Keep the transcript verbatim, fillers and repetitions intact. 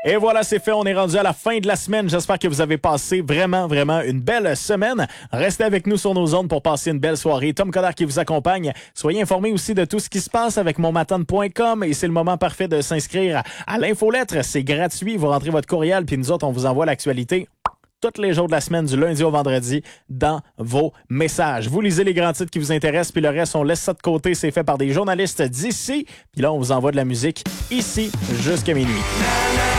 Et voilà, c'est fait. On est rendu à la fin de la semaine. J'espère que vous avez passé vraiment, vraiment une belle semaine. Restez avec nous sur nos ondes pour passer une belle soirée. Tom Coderre qui vous accompagne. Soyez informés aussi de tout ce qui se passe avec mon matane point com et c'est le moment parfait de s'inscrire à l'infolettre. C'est gratuit. Vous rentrez votre courriel puis nous autres, on vous envoie l'actualité tous les jours de la semaine, du lundi au vendredi, dans vos messages. Vous lisez les grands titres qui vous intéressent, puis le reste, on laisse ça de côté. C'est fait par des journalistes d'ici. Puis là, on vous envoie de la musique ici jusqu'à minuit.